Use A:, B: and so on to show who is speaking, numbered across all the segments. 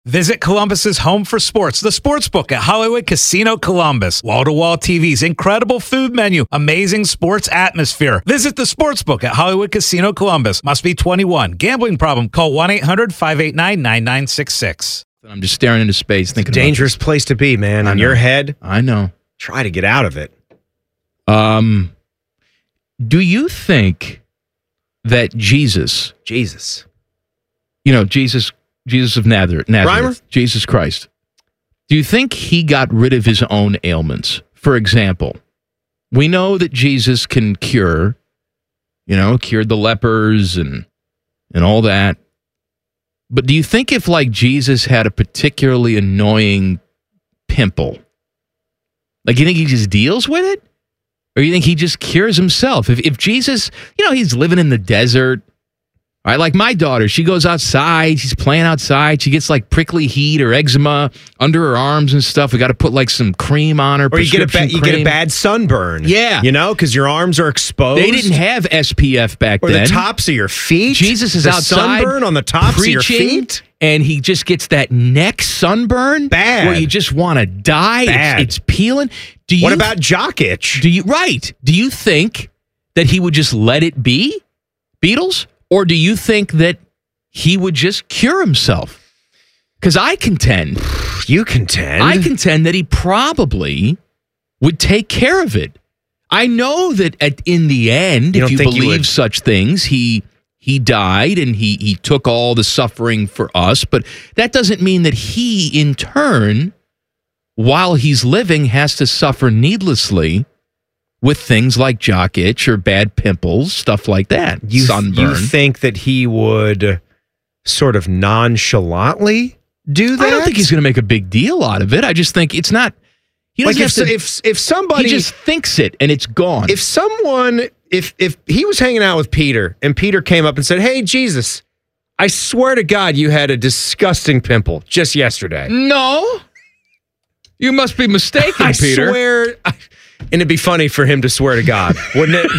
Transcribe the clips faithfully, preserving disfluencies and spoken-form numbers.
A: Visit Columbus's home for sports, the Sportsbook at Hollywood Casino Columbus. Wall-to-wall T Vs, incredible food menu, amazing sports atmosphere. Visit the Sportsbook at Hollywood Casino Columbus. Must be twenty-one. Gambling problem? Call one eight hundred five eight nine nine nine six six.
B: I'm just staring into space thinking
C: It's a dangerous place to be, man.
B: I
C: In
B: know.
C: your head,
B: I know.
C: try to get out of it.
B: Um, do you think that Jesus,
C: Jesus.
B: you know, Jesus, Jesus of Nazareth, Nazareth,
C: Reimer?
B: Jesus Christ, do you think he got rid of his own ailments? For example, we know that Jesus can cure, you know, cured the lepers and and all that. But do you think if, like, Jesus had a particularly annoying pimple, like, you think he just deals with it? Or you think he just cures himself? If if Jesus, you know, he's living in the desert, all right, like my daughter, she goes outside, she's playing outside, she gets like prickly heat or eczema under her arms and stuff. We got to put like some cream on her.
C: Or you get a ba-
B: prescription
C: you get a
B: cream.
C: bad sunburn.
B: Yeah.
C: You know, because your arms are exposed.
B: They didn't have S P F back
C: Or
B: then.
C: the tops of your feet.
B: Jesus is
C: the
B: outside
C: sunburn on the tops
B: preaching,
C: of your feet.
B: and he just gets that neck sunburn.
C: Bad.
B: Where you just want to die.
C: Bad.
B: It's, it's peeling. Do you,
C: What about jock itch?
B: Do you right? Do you think that he would just let it be, Beatles, or do you think that he would just cure himself? Because I contend,
C: You contend.
B: I contend that he probably would take care of it. I know that at, in the end,
C: You
B: if
C: don't
B: you
C: think you
B: believe
C: would-
B: such things, he he died and he he took all the suffering for us. But that doesn't mean that he, in turn, while he's living, has to suffer needlessly with things like jock itch or bad pimples, stuff like that,
C: you,
B: sunburn.
C: You think that he would sort of nonchalantly do that?
B: I don't think he's going to make a big deal out of it. I just think it's not. He
C: Like
B: doesn't
C: if,
B: have to,
C: if if somebody
B: he just thinks it and it's gone.
C: if someone if if he was hanging out with Peter and Peter came up and said, "Hey Jesus, I swear to God you had a disgusting pimple just yesterday."
B: No, you must be mistaken,
C: I
B: Peter.
C: swear, I, and it'd be funny for him to swear to God, wouldn't it?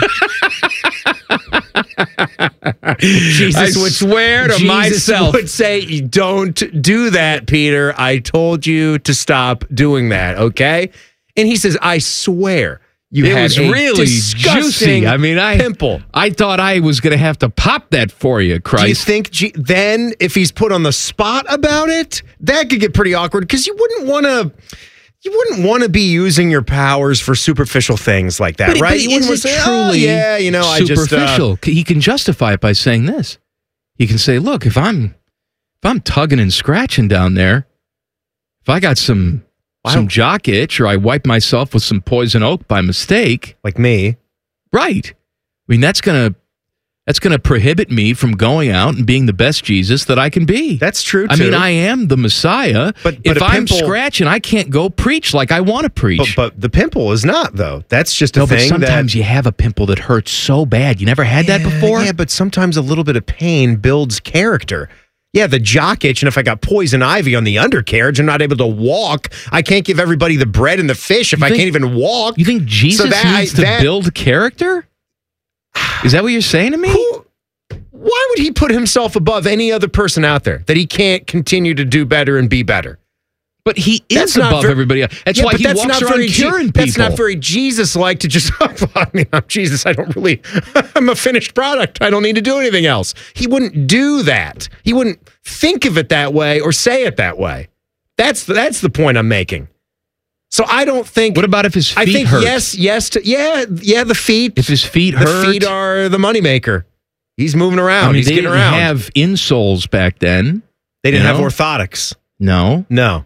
C: Jesus
B: I
C: would
B: swear to
C: Jesus
B: myself.
C: would say, "Don't do that, Peter. I told you to stop doing that." Okay, and he says, "I swear." You
B: It
C: had
B: was
C: a
B: really
C: disgusting
B: juicy. I mean, I
C: pimple.
B: I thought I was going to have to pop that for you,
C: Do you
B: Christ.
C: think G- then if he's put on the spot about it, that could get pretty awkward because you wouldn't want to. You wouldn't want to be using your powers for superficial things like that,
B: But,
C: right?
B: but
C: you
B: is
C: wouldn't
B: it
C: wanna say,
B: truly
C: "Oh, yeah, you know, I just uh,
B: superficial? He can justify it by saying this. He can say, "Look, if I'm if I'm tugging and scratching down there, if I got some
C: Wow.
B: some jock itch or I wipe myself with some poison oak by mistake,
C: like me."
B: right? I mean, that's gonna that's gonna prohibit me from going out and being the best Jesus that I can be.
C: That's true.
B: I
C: too.
B: mean, I am the Messiah.
C: But-
B: if
C: but a
B: I'm
C: pimple-
B: scratching, I can't go preach like I want to preach.
C: But, but the pimple is not though. That's just a
B: no, but
C: thing.
B: sometimes
C: that,
B: you have a pimple that hurts so bad. You never had that
C: Yeah,
B: before?
C: Yeah, but sometimes a little bit of pain builds character. Yeah, the jock itch, and if I got poison ivy on the undercarriage, I'm not able to walk. I can't give everybody the bread and the fish if
B: You
C: I
B: think-
C: can't even walk.
B: You think Jesus
C: that-
B: needs to
C: that-
B: build character? Is that what you're saying to me?
C: Who, why would he put himself above any other person out there that he can't continue to do better and be better?
B: But he
C: That's
B: is
C: not
B: above
C: ver-
B: everybody else. That's
C: Yeah,
B: why
C: but
B: he
C: that's
B: walks
C: not
B: around
C: very Je-
B: curing people.
C: That's not very Jesus-like to just, I mean, I'm Jesus, I don't really, I'm a finished product. I don't need to do anything else. He wouldn't do that. He wouldn't think of it that way or say it that way. That's the, that's the point I'm making. So I don't think.
B: What about if his feet
C: I think
B: hurt?
C: yes, yes, to, yeah, yeah, the feet.
B: If his feet
C: the
B: hurt?
C: feet are the moneymaker. He's moving around.
B: I mean,
C: He's
B: they
C: getting
B: didn't
C: around.
B: have insoles back then.
C: they didn't
B: you
C: have
B: know?
C: orthotics.
B: No.
C: No.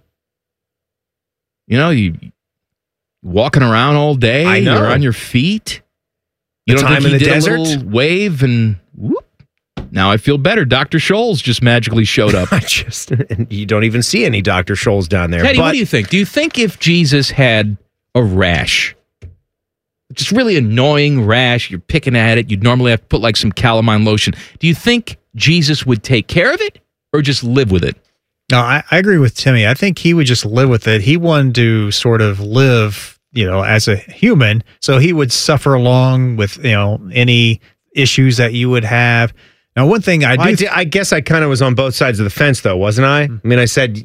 B: You know, you walking around all day.
C: I know.
B: You're on your feet. You
C: The
B: don't
C: time
B: think
C: in
B: he
C: the
B: did
C: desert?
B: a little wave and whoop. Now I feel better. Doctor Scholes just magically showed up.
C: I just, and you don't even see any Doctor Scholes down there.
B: Teddy,
C: but
B: what do you think? Do you think if Jesus had a rash, just really annoying rash, you're picking at it, you'd normally have to put like some calamine lotion. Do you think Jesus would take care of it or just live with it?
D: No, I, I agree with Timmy. I think he would just live with it. He wanted to sort of live, you know, as a human. So he would suffer along with, you know, any issues that you would have. Now, one thing I do,
C: I, did, I guess I kind of was on both sides of the fence, though, wasn't I? I mean, I said